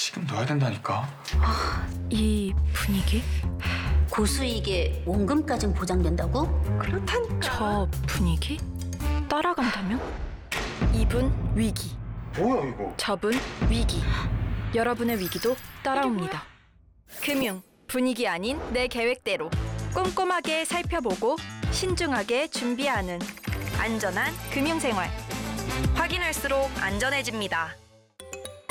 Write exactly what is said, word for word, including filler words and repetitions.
지금 넣어야 된다니까. 이 분위기? 고수익에 원금까진 보장된다고? 그렇다니까. 저 분위기? 따라간다면? 이분 위기, 뭐야 이거? 저분 위기. 여러분의 위기도 따라옵니다. 금융, 분위기 아닌 내 계획대로 꼼꼼하게 살펴보고 신중하게 준비하는 안전한 금융생활. 확인할수록 안전해집니다.